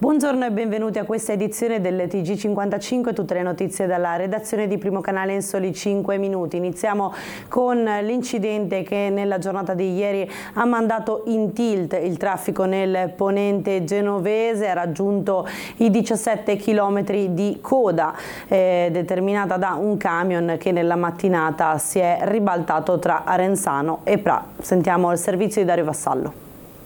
Buongiorno e benvenuti a questa edizione del TG55, tutte le notizie dalla redazione di Primo Canale in soli 5 minuti. Iniziamo con l'incidente che nella giornata di ieri ha mandato in tilt il traffico nel ponente genovese, ha raggiunto i 17 km di coda determinata da un camion che nella mattinata si è ribaltato tra Arenzano e Pra. Sentiamo il servizio di Dario Vassallo.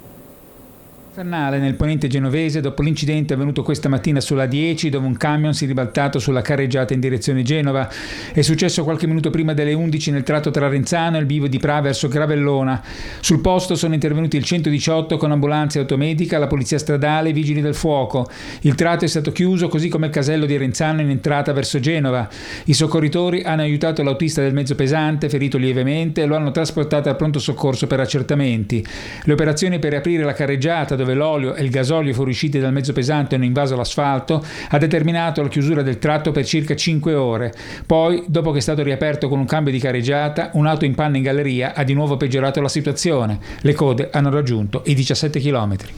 Nel ponente genovese, dopo l'incidente avvenuto questa mattina sulla 10, dove un camion si è ribaltato sulla carreggiata in direzione Genova. È successo qualche minuto prima delle 11 nel tratto tra Arenzano e il bivio di Pra verso Gravellona. Sul posto sono intervenuti il 118 con ambulanza e automedica, la polizia stradale e i vigili del fuoco. Il tratto è stato chiuso, così come il casello di Arenzano in entrata verso Genova. I soccorritori hanno aiutato l'autista del mezzo pesante, ferito lievemente, e lo hanno trasportato al pronto soccorso per accertamenti. Le operazioni per riaprire la carreggiata, dove l'olio e il gasolio fuoriusciti dal mezzo pesante hanno invaso l'asfalto, ha determinato la chiusura del tratto per circa 5 ore. Poi, dopo che è stato riaperto con un cambio di carreggiata, un'auto in panne in galleria ha di nuovo peggiorato la situazione. Le code hanno raggiunto i 17 chilometri.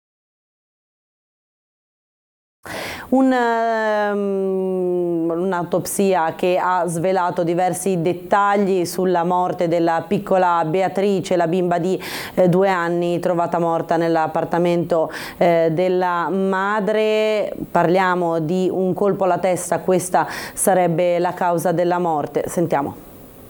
Un'autopsia che ha svelato diversi dettagli sulla morte della piccola Beatrice, la bimba di 2 anni trovata morta nell'appartamento della madre. Parliamo di un colpo alla testa, questa sarebbe la causa della morte. Sentiamo.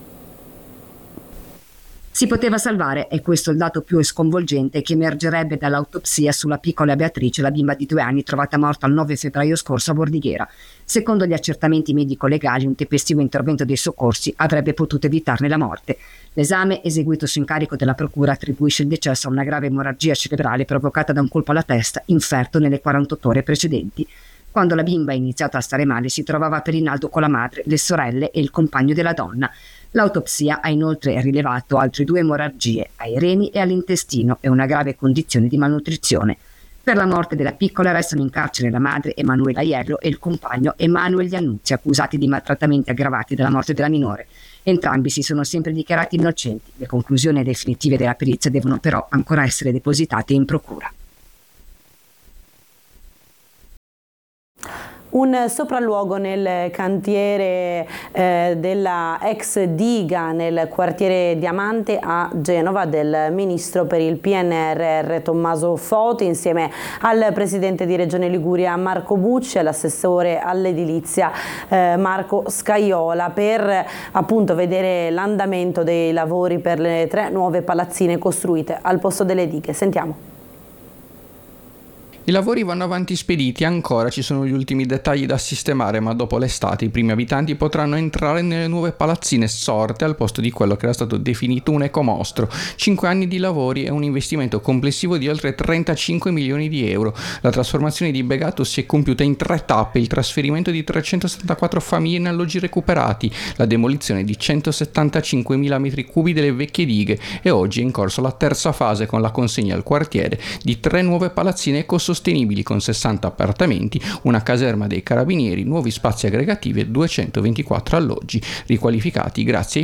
Si poteva salvare, e questo è il dato più sconvolgente che emergerebbe dall'autopsia sulla piccola Beatrice, la bimba di 2 anni trovata morta il 9 febbraio scorso a Bordighera. Secondo gli accertamenti medico-legali, un tempestivo intervento dei soccorsi avrebbe potuto evitarne la morte. L'esame, eseguito su incarico della procura, attribuisce il decesso a una grave emorragia cerebrale provocata da un colpo alla testa inferto nelle 48 ore precedenti. Quando la bimba ha iniziato a stare male, si trovava per Rinaldo con la madre, le sorelle e il compagno della donna. L'autopsia ha inoltre rilevato altre 2 emorragie ai reni e all'intestino e una grave condizione di malnutrizione. Per la morte della piccola restano in carcere la madre Emanuela Iello e il compagno Emanuele Iannuzzi, accusati di maltrattamenti aggravati della morte della minore. Entrambi si sono sempre dichiarati innocenti. Le conclusioni definitive della perizia devono però ancora essere depositate in procura. Un sopralluogo nel cantiere della ex diga nel quartiere Diamante a Genova del ministro per il PNRR Tommaso Foti insieme al presidente di Regione Liguria Marco Bucci e l'assessore all'edilizia Marco Scaiola per appunto vedere l'andamento dei lavori per le 3 nuove palazzine costruite al posto delle dighe. Sentiamo. I lavori vanno avanti spediti, ancora ci sono gli ultimi dettagli da sistemare, ma dopo l'estate i primi abitanti potranno entrare nelle nuove palazzine sorte al posto di quello che era stato definito un ecomostro. 5 anni di lavori e un investimento complessivo di oltre 35 milioni di euro. La trasformazione di Begato si è compiuta in 3 tappe: il trasferimento di 374 famiglie in alloggi recuperati, la demolizione di 175.000 metri cubi delle vecchie dighe e oggi è in corso la 3ª fase con la consegna al quartiere di 3 nuove palazzine ecosostenibili con 60 appartamenti, una caserma dei carabinieri, nuovi spazi aggregativi e 224 alloggi riqualificati grazie ai